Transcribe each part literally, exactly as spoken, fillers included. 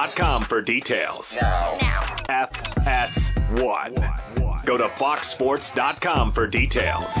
dot com for details. Now. Now. F S one. Go to fox sports dot com for details.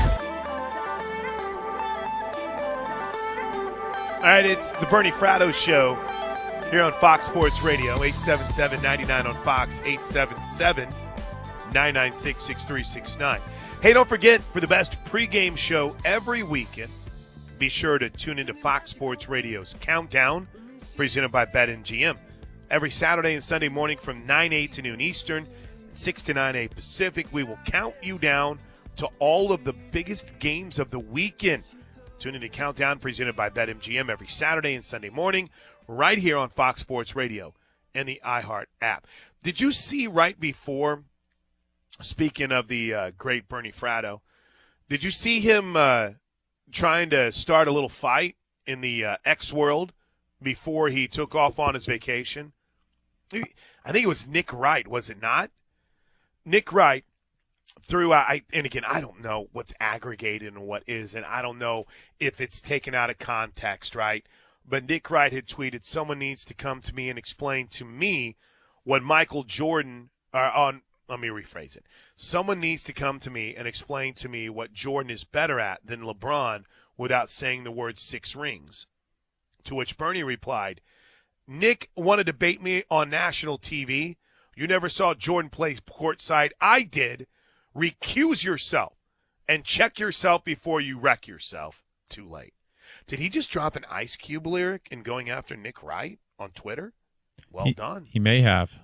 All right, it's the Bernie Fratto Show here on Fox Sports Radio, eight seven seven, nine nine on Fox, eight seven seven, nine nine six, six three six nine. Hey, don't forget, for the best pregame show every weekend, be sure to tune into Fox Sports Radio's Countdown, presented by BetMGM. Every Saturday and Sunday morning from nine a.m. to noon Eastern, six to nine a.m. Pacific, we will count you down to all of the biggest games of the weekend. Tune into Countdown, presented by BetMGM, every Saturday and Sunday morning, right here on Fox Sports Radio and the iHeart app. Did you see right before, speaking of the uh, great Bernie Fratto, did you see him uh, trying to start a little fight in the uh, X world before he took off on his vacation? I think it was Nick Wright, was it not? Nick Wright threw out, I, and again, I don't know what's aggregated and what isn't. I don't know if it's taken out of context, right? But Nick Wright had tweeted, someone needs to come to me and explain to me what Michael Jordan, uh, on, let me rephrase it. Someone needs to come to me and explain to me what Jordan is better at than LeBron without saying the word six rings. To which Bernie replied, Nick want to debate me on national T V. You never saw Jordan play courtside. I did. Recuse yourself and check yourself before you wreck yourself. Too late. Did he just drop an Ice Cube lyric in going after Nick Wright on Twitter? Well he, done. He may have.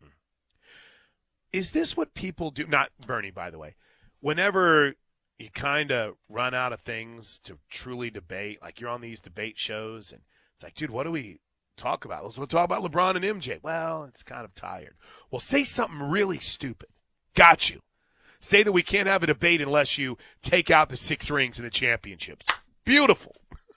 Is this what people do? Not Bernie, by the way. Whenever you kind of run out of things to truly debate, like you're on these debate shows, and it's like, dude, what do we talk about? Let's talk about LeBron and M J. Well, it's kind of tired. Well, say something really stupid. Got you. Say that we can't have a debate unless you take out the six rings and the championships. Beautiful.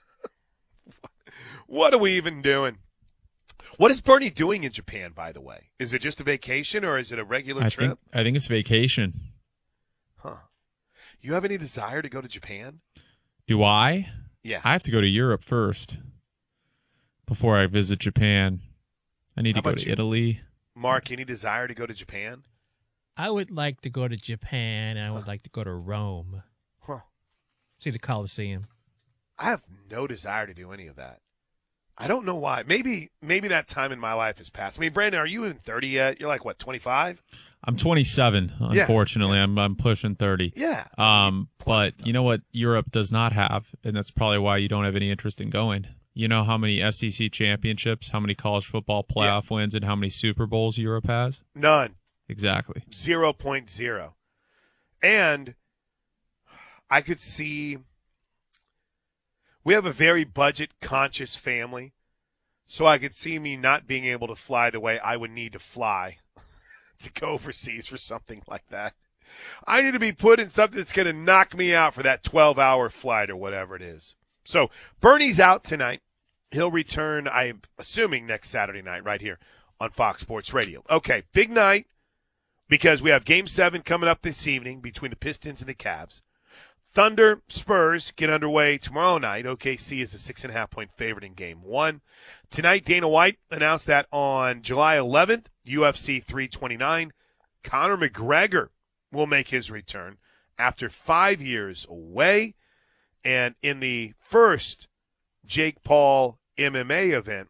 What are we even doing? What is Bernie doing in Japan, by the way? Is it just a vacation or is it a regular I trip? Think, I think it's vacation. Huh. You have any desire to go to Japan? Do I? Yeah. I have to go to Europe first before I visit Japan. I need How to go about to you? Italy. Mark, any desire to go to Japan? I would like to go to Japan, and I would Huh. like to go to Rome. Huh. See the Colosseum. I have no desire to do any of that. I don't know why. Maybe maybe that time in my life has passed. I mean, Brandon, are you in thirty yet? You're like, what, twenty-five? I'm twenty-seven, unfortunately. Yeah. I'm I'm pushing thirty. Yeah. Um, but you know what Europe does not have, and that's probably why you don't have any interest in going. You know how many S E C championships, how many college football playoff yeah. wins, and how many Super Bowls Europe has? None. Exactly. zero point zero. And I could see we have a very budget-conscious family, so I could see me not being able to fly the way I would need to fly to go overseas for something like that. I need to be put in something that's going to knock me out for that twelve-hour flight or whatever it is. So Bernie's out tonight. He'll return, I'm assuming, next Saturday night right here on Fox Sports Radio. Okay, big night because we have Game seven coming up this evening between the Pistons and the Cavs. Thunder, Spurs get underway tomorrow night. O K C is a six and a half point favorite in game one. Tonight, Dana White announced that on July eleventh, U F C three twenty-nine, Conor McGregor will make his return after five years away. And in the first Jake Paul M M A event,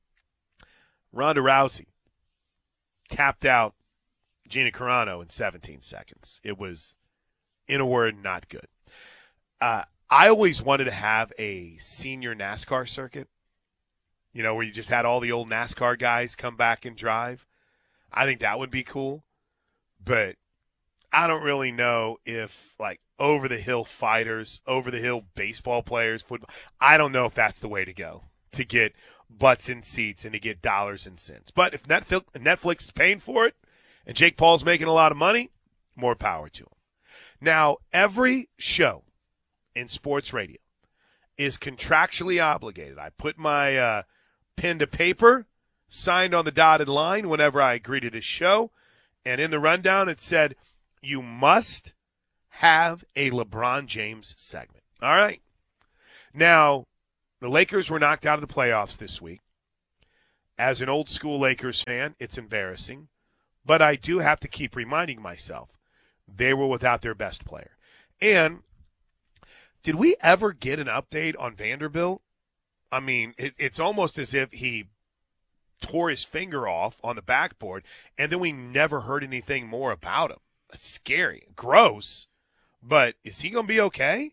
Ronda Rousey tapped out Gina Carano in seventeen seconds. It was, in a word, not good. Uh, I always wanted to have a senior NASCAR circuit, you know, where you just had all the old NASCAR guys come back and drive. I think that would be cool. But I don't really know if, like, over-the-hill fighters, over-the-hill baseball players, football, I don't know if that's the way to go to get butts in seats and to get dollars and cents. But if Netflix is paying for it and Jake Paul's making a lot of money, more power to him. Now, every show in sports radio is contractually obligated. I put my uh, pen to paper, signed on the dotted line whenever I agree to this show, and in the rundown it said, you must have a LeBron James segment. All right. Now, the Lakers were knocked out of the playoffs this week, as an old school Lakers fan, it's embarrassing. But I do have to keep reminding myself they were without their best player. And did we ever get an update on Vanderbilt? I mean, it, it's almost as if he tore his finger off on the backboard, and then we never heard anything more about him. That's scary. Gross. But is he going to be okay?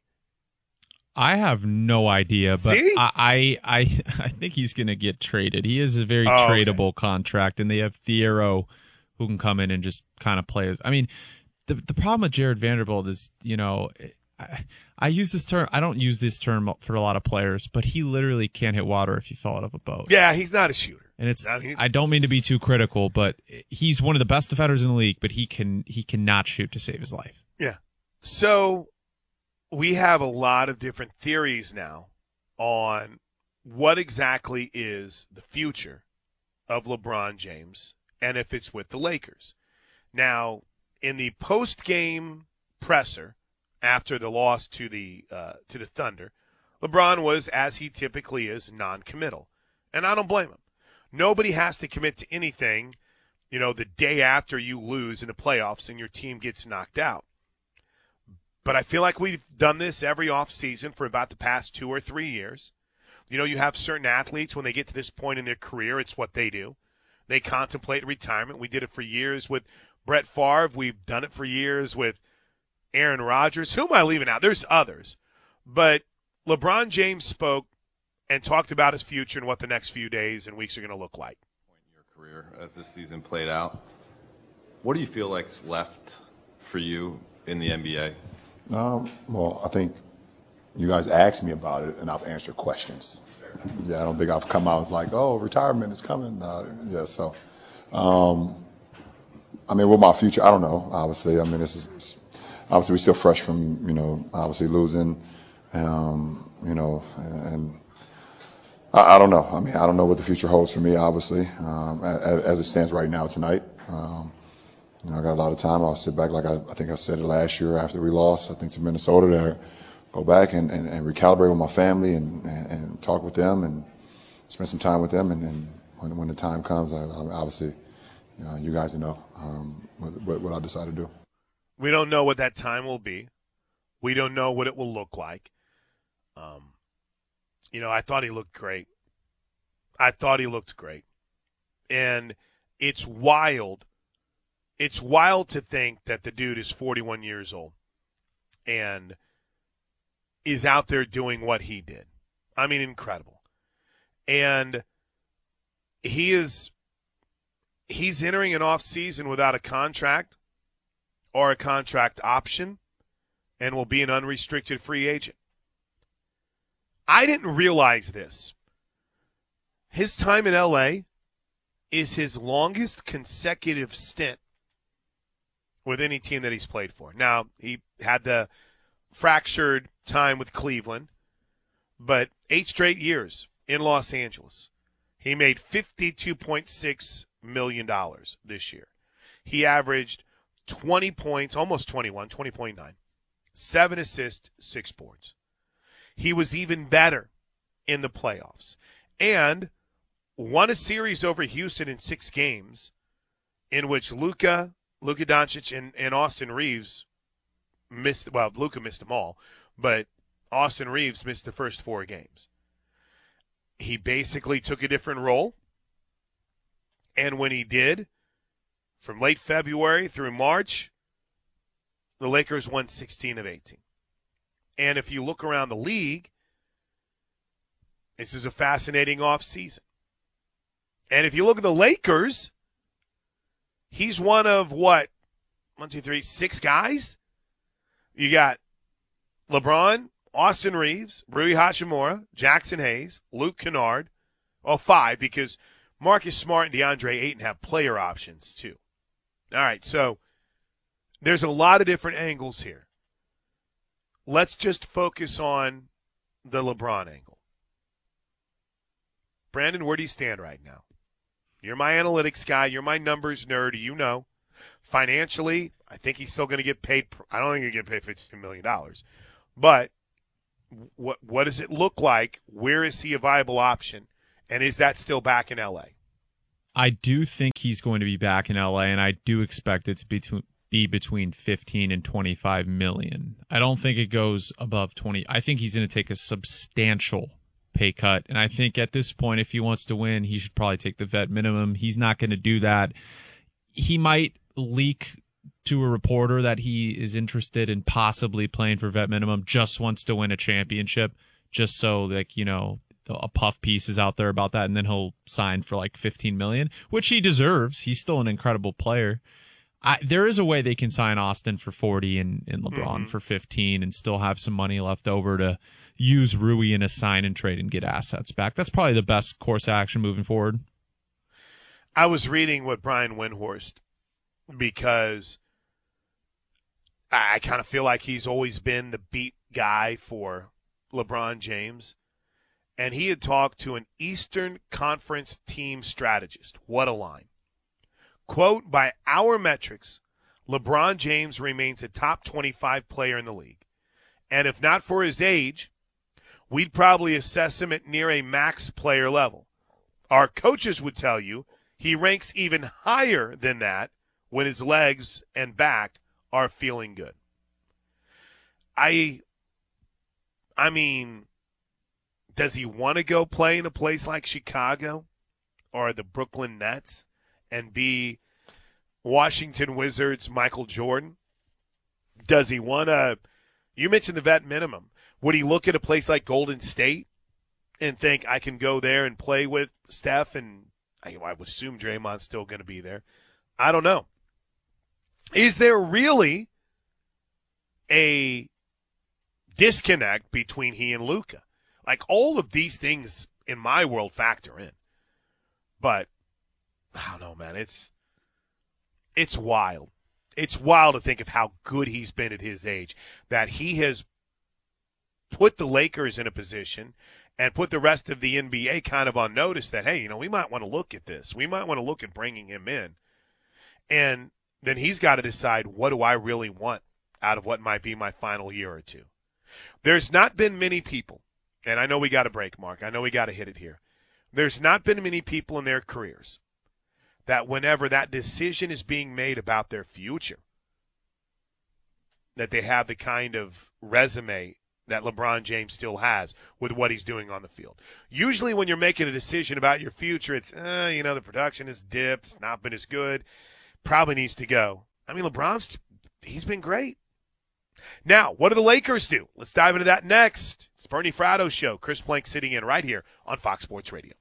I have no idea, but See? I, I I I think he's going to get traded. He is a very Oh, tradable okay. contract, and they have Thiero who can come in and just kind of play. I mean, the the problem with Jared Vanderbilt is, you know, I, I use this term. I don't use this term for a lot of players, but he literally can't hit water if you fell out of a boat. Yeah, he's not a shooter. And it's No, he- I don't mean to be too critical, but he's one of the best defenders in the league, but he can he cannot shoot to save his life. Yeah. So we have a lot of different theories now on what exactly is the future of LeBron James and if it's with the Lakers. Now, in the post-game presser after the loss to the uh, to the Thunder, LeBron was, as he typically is, non-committal. And I don't blame him. Nobody has to commit to anything, you know, the day after you lose in the playoffs and your team gets knocked out. But I feel like we've done this every offseason for about the past two or three years. You know, you have certain athletes, when they get to this point in their career, it's what they do. They contemplate retirement. We did it for years with Brett Favre. We've done it for years with Aaron Rodgers. Who am I leaving out? There's others. But LeBron James spoke and talked about his future and what the next few days and weeks are going to look like. In your career, as this season played out, what do you feel like's left for you in the N B A? Um, well, I think you guys asked me about it, and I've answered questions. Yeah, I don't think I've come out like, oh, retirement is coming. Uh, yeah, so, um, I mean, with my future, I don't know, obviously. I mean, this is, obviously, we're still fresh from, you know, obviously losing, um, you know, and I, I don't know. I mean, I don't know what the future holds for me, obviously, um, as, as it stands right now tonight. Um, You know, I got a lot of time. I'll sit back, like I, I think I said it last year after we lost, I think, to Minnesota, to go back and, and, and recalibrate with my family and, and, and talk with them and spend some time with them. And then when, when the time comes, I, I obviously, you know, you guys know um, what, what I decide to do. We don't know what that time will be. We don't know what it will look like. Um, you know, I thought he looked great. I thought he looked great. And it's wild. It's wild to think that the dude is forty-one years old and is out there doing what he did. I mean, incredible. And he is he's entering an off season without a contract or a contract option and will be an unrestricted free agent. I didn't realize this. His time in L A is his longest consecutive stint with any team that he's played for. Now, he had the fractured time with Cleveland, but eight straight years in Los Angeles. He made fifty-two point six million dollars this year. He averaged twenty points, almost twenty-one, twenty point nine, seven assists, six boards. He was even better in the playoffs and won a series over Houston in six games in which Luka Luka Doncic and, and Austin Reeves missed, well, Luka missed them all, but Austin Reeves missed the first four games. He basically took a different role, and when he did, from late February through March, the Lakers won sixteen of eighteen. And if you look around the league, this is a fascinating offseason. And if you look at the Lakers, he's one of what? One, two, three, six guys? You got LeBron, Austin Reeves, Rui Hachimura, Jackson Hayes, Luke Kennard. Well, five, because Marcus Smart and DeAndre Ayton have player options too. All right, so there's a lot of different angles here. Let's just focus on the LeBron angle. Brandon, where do you stand right now? You're my analytics guy. You're my numbers nerd. You know. Financially, I think he's still going to get paid. I don't think he'll get paid fifteen million dollars. But what what does it look like? Where is he a viable option? And is that still back in L A? I do think he's going to be back in L A, and I do expect it to be, to be between fifteen and twenty-five million. I don't think it goes above twenty. I think he's going to take a substantial pay cut, and I think at this point, if he wants to win, he should probably take the vet minimum. He's not going to do that. He might leak to a reporter that he is interested in possibly playing for vet minimum, just wants to win a championship, just so like, you know, a puff piece is out there about that, and then he'll sign for like fifteen million, which he deserves. He's still an incredible player. I, there is a way they can sign Austin for forty and, and LeBron mm-hmm. for fifteen and still have some money left over to use Rui in a sign and trade and get assets back. That's probably the best course of action moving forward. I was reading what Brian Windhorst, because I, I kind of feel like he's always been the beat guy for LeBron James. And he had talked to an Eastern Conference team strategist. What a line. Quote, by our metrics, LeBron James remains a top twenty-five player in the league. And if not for his age, we'd probably assess him at near a max player level. Our coaches would tell you he ranks even higher than that when his legs and back are feeling good. I, I mean, does he want to go play in a place like Chicago or the Brooklyn Nets and be Washington Wizards Michael Jordan? Does he want to – you mentioned the vet minimum. Would he look at a place like Golden State and think, I can go there and play with Steph, and I, I would assume Draymond's still going to be there? I don't know. Is there really a disconnect between he and Luka? Like, all of these things in my world factor in. But I don't know, man. It's it's wild. It's wild to think of how good he's been at his age, that he has put the Lakers in a position and put the rest of the N B A kind of on notice that, hey, you know, we might want to look at this. We might want to look at bringing him in. And then he's got to decide, what do I really want out of what might be my final year or two? There's not been many people, and I know we got a break, Mark. I know we got to hit it here. There's not been many people in their careers that whenever that decision is being made about their future, that they have the kind of resume that LeBron James still has with what he's doing on the field. Usually when you're making a decision about your future, it's, uh, you know, the production has dipped, it's not been as good, probably needs to go. I mean, LeBron's, he's been great. Now, what do the Lakers do? Let's dive into that next. It's the Bernie Fratto Show. Chris Plank sitting in right here on Fox Sports Radio.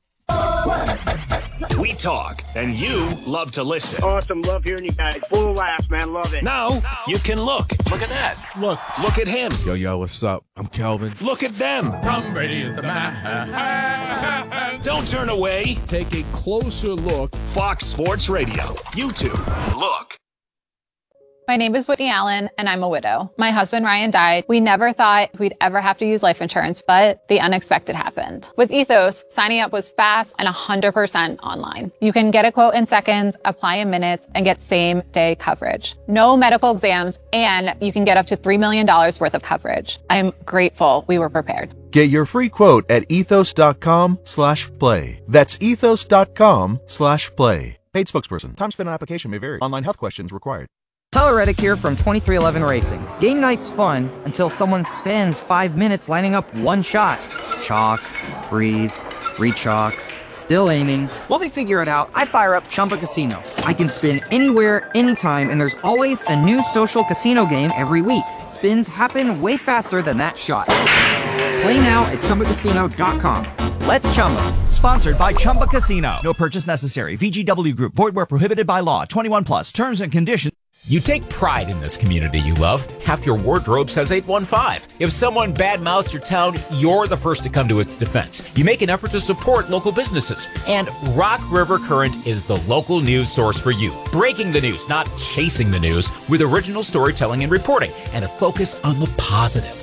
We talk, and you love to listen. Awesome. Love hearing you guys. Full of laughs, man. Love it. Now, you can look. Look at that. Look. Look at him. Yo, yo, what's up? I'm Kelvin. Look at them. Tom Brady is the man. Don't turn away. Take a closer look. Fox Sports Radio. YouTube. Look. My name is Whitney Allen, and I'm a widow. My husband, Ryan, died. We never thought we'd ever have to use life insurance, but the unexpected happened. With Ethos, signing up was fast and one hundred percent online. You can get a quote in seconds, apply in minutes, and get same-day coverage. No medical exams, and you can get up to three million dollars worth of coverage. I'm grateful we were prepared. Get your free quote at ethos.com slash play. That's ethos.com slash play. Paid spokesperson. Time spent on application may vary. Online health questions required. Tyler Reddick here from twenty-three eleven Racing. Game night's fun until someone spends five minutes lining up one shot. Chalk, breathe, re-chalk, still aiming. While they figure it out, I fire up Chumba Casino. I can spin anywhere, anytime, and there's always a new social casino game every week. Spins happen way faster than that shot. Play now at Chumba Casino dot com. Let's Chumba. Sponsored by Chumba Casino. No purchase necessary. V G W Group. Void where prohibited by law. twenty-one plus. Terms and conditions. You take pride in this community you love. Half your wardrobe says eight one five. If someone badmouths your town, you're the first to come to its defense. You make an effort to support local businesses. And Rock River Current is the local news source for you. Breaking the news, not chasing the news, with original storytelling and reporting, and a focus on the positive.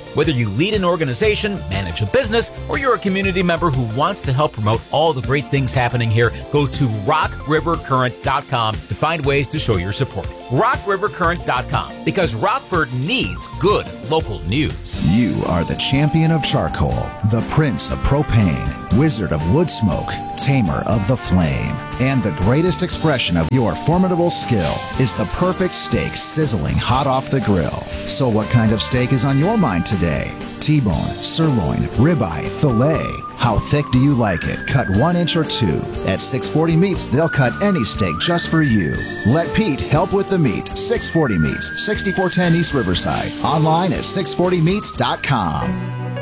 Whether you lead an organization, manage a business, or you're a community member who wants to help promote all the great things happening here, go to rock river current dot com to find ways to show your support. rock river current dot com, because Rockford needs good local news. You are the champion of charcoal, the prince of propane, wizard of wood smoke, tamer of the flame, and the greatest expression of your formidable skill is the perfect steak sizzling hot off the grill. So what kind of steak is on your mind today? T-bone, sirloin, ribeye, filet. How thick do you like it? Cut one inch or two. At six forty Meats, they'll cut any steak just for you. Let Pete help with the meat. six forty Meats, sixty-four ten East Riverside. Online at six forty meats dot com.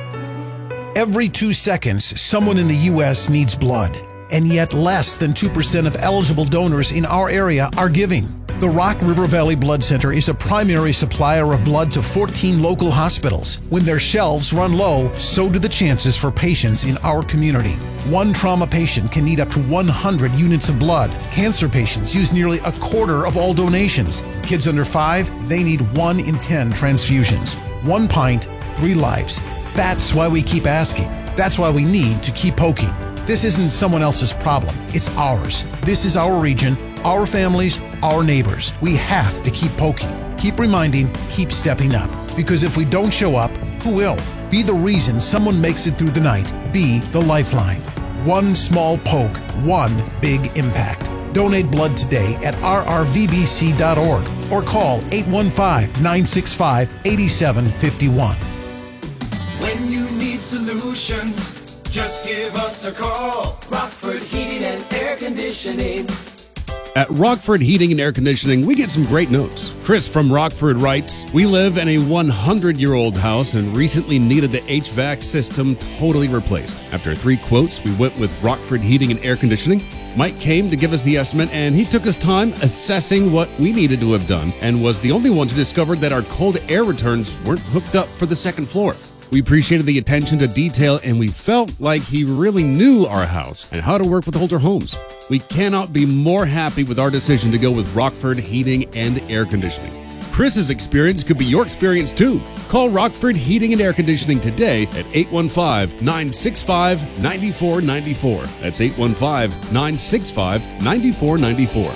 Every two seconds, someone in the U S needs blood, and yet less than two percent of eligible donors in our area are giving. The Rock River Valley Blood Center is a primary supplier of blood to fourteen local hospitals. When their shelves run low, so do the chances for patients in our community. One trauma patient can need up to one hundred units of blood. Cancer patients use nearly a quarter of all donations. Kids under five, they need one in ten transfusions. One pint, three lives. That's why we keep asking. That's why we need to keep poking. This isn't someone else's problem. It's ours. This is our region, our families, our neighbors. We have to keep poking, keep reminding, keep stepping up. Because if we don't show up, who will? Be the reason someone makes it through the night. Be the lifeline. One small poke, one big impact. Donate blood today at r r v b c dot org or call eight one five, nine six five, eight seven five one. When you need solutions, just give us a call. Rockford Heating and Air Conditioning. At Rockford Heating and Air Conditioning, we get some great notes. Chris from Rockford writes, "We live in a hundred-year-old house and recently needed the H V A C system totally replaced. After three quotes, we went with Rockford Heating and Air Conditioning. Mike came to give us the estimate, and he took his time assessing what we needed to have done and was the only one to discover that our cold air returns weren't hooked up for the second floor. We appreciated the attention to detail, and we felt like he really knew our house and how to work with older homes. We cannot be more happy with our decision to go with Rockford Heating and Air Conditioning. Chris's experience could be your experience too. Call Rockford Heating and Air Conditioning today at eight one five, nine six five, nine four nine four. That's eight one five, nine six five, nine four nine four.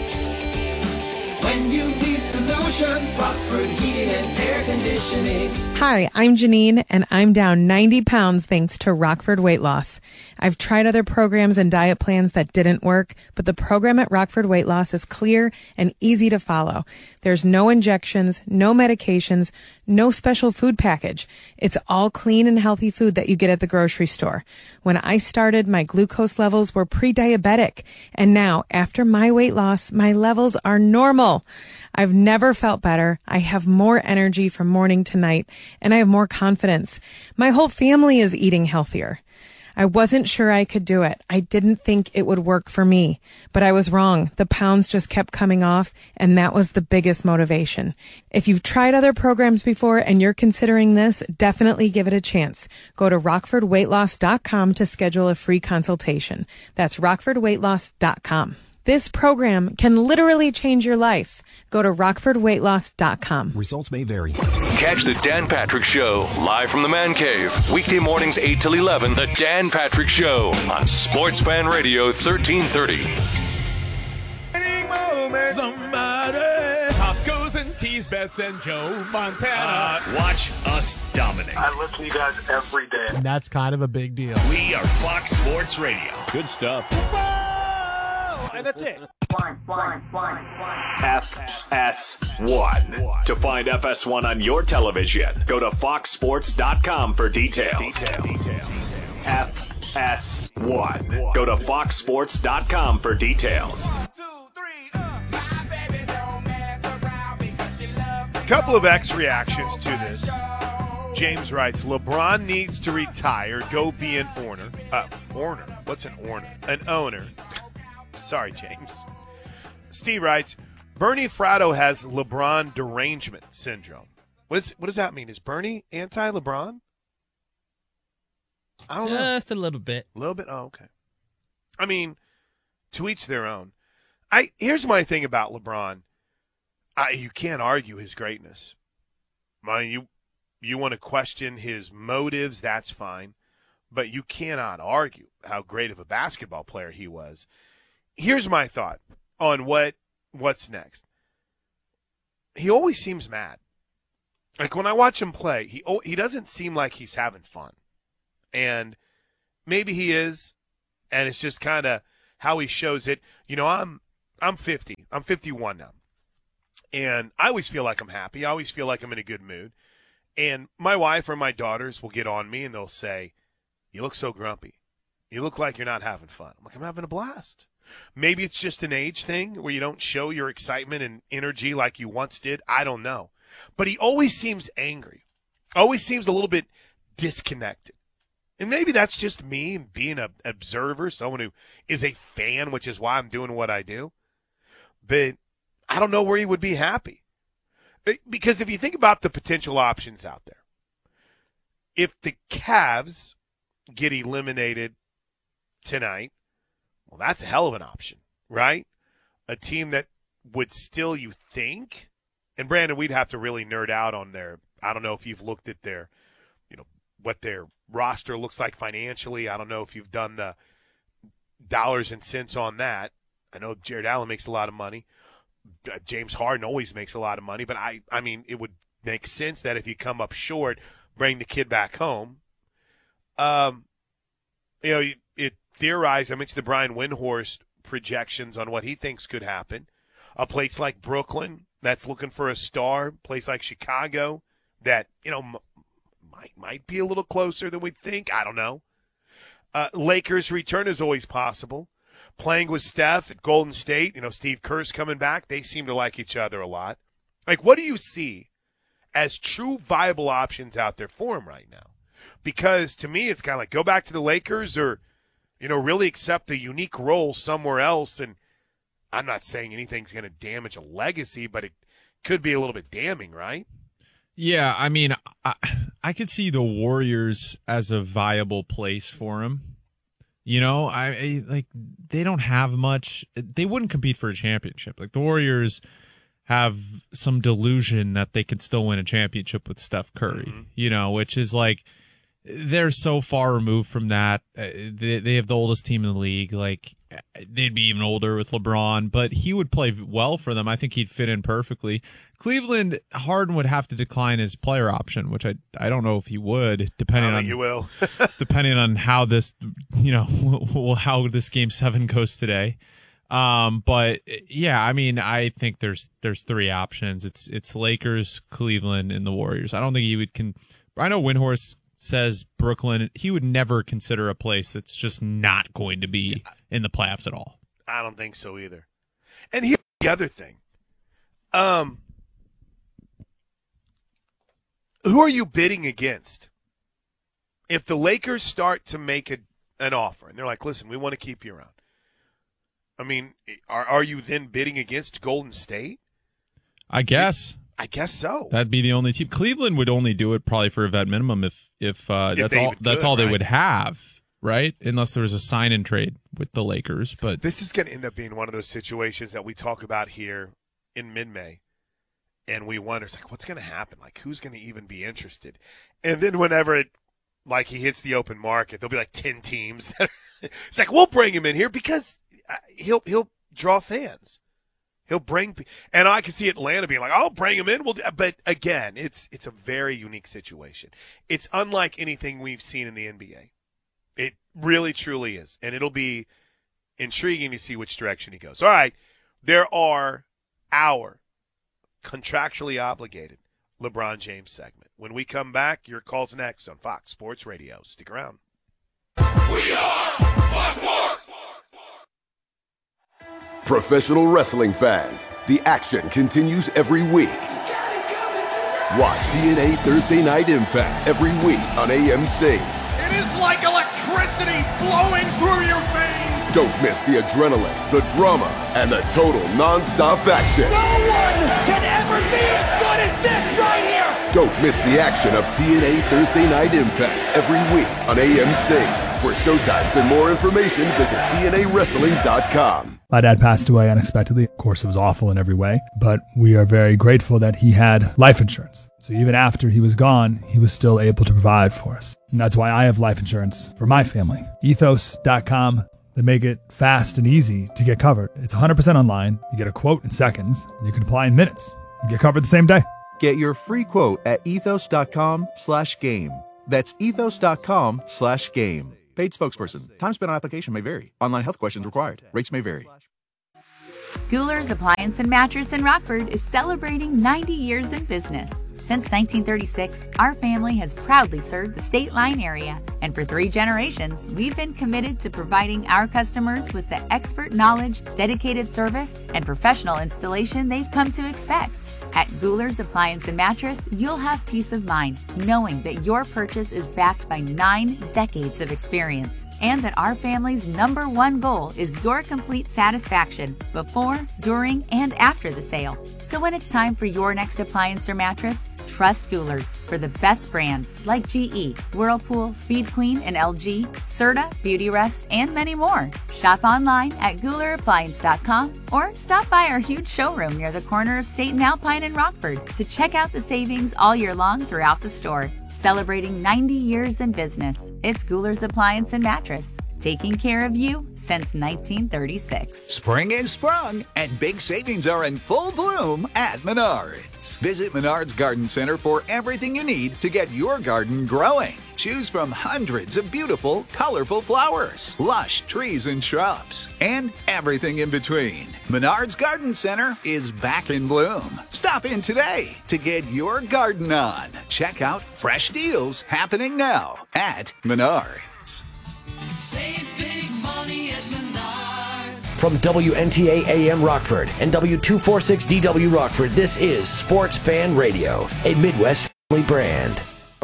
When you need solutions, Rockford Heating and Air Conditioning. Hi, I'm Janine, and I'm down ninety pounds thanks to Rockford Weight Loss. I've tried other programs and diet plans that didn't work, but the program at Rockford Weight Loss is clear and easy to follow. There's no injections, no medications, no special food package. It's all clean and healthy food that you get at the grocery store. When I started, my glucose levels were pre-diabetic, and now, after my weight loss, my levels are normal. I've never felt better. I have more energy from morning to night, and I have more confidence. My whole family is eating healthier. I wasn't sure I could do it. I didn't think it would work for me, but I was wrong. The pounds just kept coming off, and that was the biggest motivation. If you've tried other programs before and you're considering this, definitely give it a chance. Go to rockford weight loss dot com to schedule a free consultation. That's rockford weight loss dot com. This program can literally change your life. Go to rockford weight loss dot com. Results may vary. Catch the Dan Patrick Show live from the Man Cave. Weekday mornings eight till eleven. The Dan Patrick Show on Sports Fan Radio thirteen thirty. Somebody. Tacos and tease bets and Joe Montana. Uh, watch us dominate. I listen to you guys every day. And that's kind of a big deal. We are Fox Sports Radio. Good stuff. And that's it. One, one, one, one. F S one. To find F S one on your television, go to fox sports dot com for details. F S one. Go to fox sports dot com for details. Couple of X reactions to this. James writes, LeBron needs to retire, go be an owner. Uh, owner. What's an owner? An owner. Sorry, James. Steve writes, Bernie Fratto has LeBron derangement syndrome. What, is, what does that mean? Is Bernie anti-LeBron? I don't Just know. Just a little bit. A little bit? Oh, okay. I mean, to each their own. I Here's my thing about LeBron. I, you can't argue his greatness. I mean, you You want to question his motives, that's fine. But you cannot argue how great of a basketball player he was. Here's my thought on what what's next. He always seems mad. Like when I watch him play, he he doesn't seem like he's having fun. And maybe he is, and it's just kind of how he shows it. You know, I'm I'm fifty. I'm fifty-one now. And I always feel like I'm happy. I always feel like I'm in a good mood. And my wife or my daughters will get on me and they'll say, "You look so grumpy. You look like you're not having fun." I'm like, "I'm having a blast." Maybe it's just an age thing where you don't show your excitement and energy like you once did. I don't know. But he always seems angry. Always seems a little bit disconnected. And maybe that's just me being an observer, someone who is a fan, which is why I'm doing what I do. But I don't know where he would be happy. Because if you think about the potential options out there, if the Cavs get eliminated tonight, well, that's a hell of an option, right? A team that would still, you think, and Brandon, we'd have to really nerd out on their, I don't know if you've looked at their, you know, what their roster looks like financially. I don't know if you've done the dollars and cents on that. I know Jared Allen makes a lot of money. James Harden always makes a lot of money, but I, I mean, it would make sense that if you come up short, bring the kid back home. Um, you know, it, it theorized, I mentioned the Brian Windhorst projections on what he thinks could happen. A place like Brooklyn that's looking for a star, place like Chicago that, you know, m- might might be a little closer than we think. I don't know. Uh, Lakers return is always possible. Playing with Steph at Golden State, you know, Steve Kerr's coming back. They seem to like each other a lot. Like, what do you see as true viable options out there for him right now? Because to me, it's kind of like go back to the Lakers or, you know, really accept a unique role somewhere else. And I'm not saying anything's going to damage a legacy, but it could be a little bit damning, right? Yeah, I mean, I, I could see the Warriors as a viable place for him. You know, I, I like they don't have much. They wouldn't compete for a championship. Like the Warriors have some delusion that they can still win a championship with Steph Curry. Mm-hmm. You know, which is like they're so far removed from that. Uh, they they have the oldest team in the league. Like they'd be even older with LeBron, but he would play well for them. I think he'd fit in perfectly. Cleveland, Harden would have to decline his player option, which I I don't know if he would, depending I on think you will. depending on how this, you know, how this game seven goes today. Um, but yeah, I mean, I think there's there's three options. It's it's Lakers, Cleveland, and the Warriors. I don't think he would can. I know Windhorst says Brooklyn. He would never consider a place that's just not going to be in the playoffs at all. I don't think so either. And here's the other thing. Um, who are you bidding against? If the Lakers start to make a, an offer, and they're like, listen, we want to keep you around. I mean, are are you then bidding against Golden State? I guess. I guess so. That'd be the only team. Cleveland would only do it probably for a vet minimum if if, uh, If that's they all even that's could, all they right? would have, right? Unless there was a sign and trade with the Lakers. But This is going to end up being one of those situations that we talk about here in mid-May, and we wonder, it's like, what's going to happen? Like, who's going to even be interested? And then whenever it, like, he hits the open market, there'll be like ten teams. That are, it's like, we'll bring him in here because uh, he'll he'll draw fans. He'll bring, and I can see Atlanta being like, "I'll bring him in." We'll, do, but again, it's it's a very unique situation. It's unlike anything we've seen in the N B A. It really, truly is, and it'll be intriguing to see which direction he goes. All right, there are our contractually obligated LeBron James segment. When we come back, your call's next on Fox Sports Radio. Stick around. We are Fox Sports. Professional wrestling fans, the action continues every week. Watch T N A Thursday Night Impact every week on A M C. It is like electricity flowing through your veins. Don't miss the adrenaline, the drama, and the total non-stop action. No one can ever be as good as this right here. Don't miss the action of T N A Thursday Night Impact every week on A M C. For showtimes and more information, visit T N A wrestling dot com. My dad passed away unexpectedly. Of course, it was awful in every way, but we are very grateful that he had life insurance. So even after he was gone, he was still able to provide for us. And that's why I have life insurance for my family. ethos dot com. They make it fast and easy to get covered. It's one hundred percent online. You get a quote in seconds. And you can apply in minutes. You get covered the same day. Get your free quote at ethos dot com slash game. That's ethos dot com slash game. Paid spokesperson. Time spent on application may vary. Online health questions required. Rates may vary. Goular's Appliance and Mattress in Rockford is celebrating ninety years in business. Since nineteen thirty-six, our family has proudly served the State Line area, and for three generations, we've been committed to providing our customers with the expert knowledge, dedicated service, and professional installation they've come to expect. At Goular's Appliance and Mattress, you'll have peace of mind knowing that your purchase is backed by nine decades of experience, and that our family's number one goal is your complete satisfaction before, during, and after the sale. So when it's time for your next appliance or mattress, trust Goular's for the best brands like G E, Whirlpool, Speed Queen, and L G, Serta, Beautyrest, and many more. Shop online at Goular Appliance dot com or stop by our huge showroom near the corner of State and Alpine in Rockford to check out the savings all year long throughout the store. Celebrating ninety years in business, it's Goular's Appliance and Mattress, taking care of you since nineteen thirty-six. Spring is sprung, and big savings are in full bloom at Menards. Visit Menards Garden Center for everything you need to get your garden growing. Choose from hundreds of beautiful, colorful flowers, lush trees and shrubs, and everything in between. Menards Garden Center is back in bloom. Stop in today to get your garden on. Check out fresh deals happening now at Menards. Save big money at Menards. From W N T A A M Rockford and W two forty-six D W Rockford, this is Sports Fan Radio, a Midwest family brand.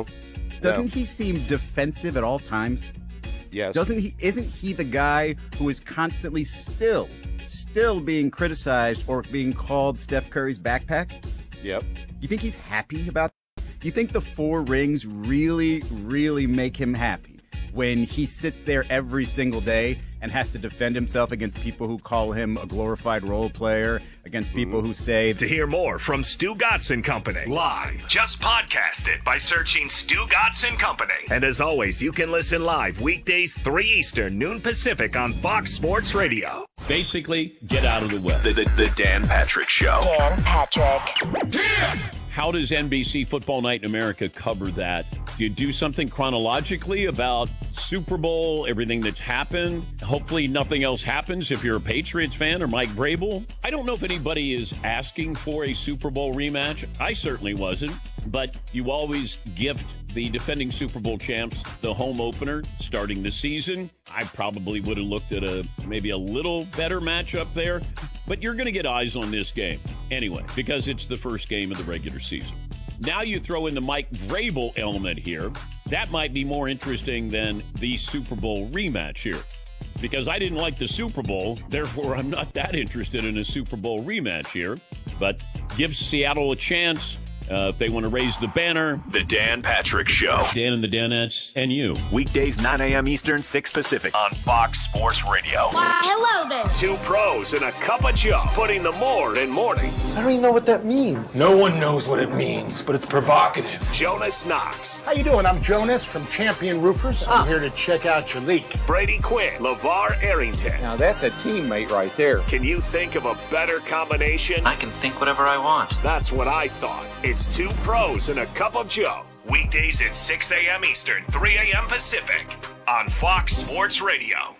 Doesn't he seem defensive at all times? Yes. Doesn't he? Isn't he the guy who is constantly still, still being criticized or being called Steph Curry's backpack? Yep. You think he's happy about that? You think the four rings really, really make him happy when he sits there every single day and has to defend himself against people who call him a glorified role player, against people who say... To hear more from Stu Gatz and Company live, just podcast it by searching Stu Gatz and Company. And as always, you can listen live weekdays three Eastern, noon Pacific on Fox Sports Radio. Basically, get out of the way. The, the, the Dan Patrick Show. Dan Patrick. How does N B C Football Night in America cover that? Do you do something chronologically about Super Bowl, everything that's happened? Hopefully nothing else happens if you're a Patriots fan or Mike Vrabel. I don't know if anybody is asking for a Super Bowl rematch. I certainly wasn't. But you always gift the defending Super Bowl champs the home opener starting the season. I probably would have looked at a maybe a little better matchup there. But you're going to get eyes on this game anyway, because it's the first game of the regular season. Now you throw in the Mike Vrabel element here. That might be more interesting than the Super Bowl rematch here. Because I didn't like the Super Bowl, therefore I'm not that interested in a Super Bowl rematch here. But gives Seattle a chance. Uh, if they want to raise the banner. The Dan Patrick Show. Dan and the Danettes and you. Weekdays nine a.m. Eastern, six Pacific on Fox Sports Radio. Why, hello there. Two pros and a cup of Joe, putting the more in mornings. I don't even know what that means. No one knows what it means, but it's provocative. Jonas Knox. How you doing? I'm Jonas from Champion Roofers. I'm here to check out your leak. Brady Quinn. LeVar Arrington. Now that's a teammate right there. Can you think of a better combination? I can think whatever I want. That's what I thought. It's two pros and a cup of Joe. Weekdays at six a.m. Eastern, three a.m. Pacific on Fox Sports Radio.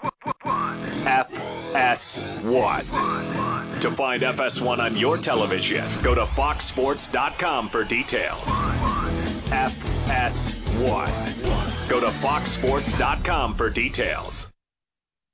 F S one. To find F S one on your television, go to fox sports dot com for details. F S one. Go to fox sports dot com for details.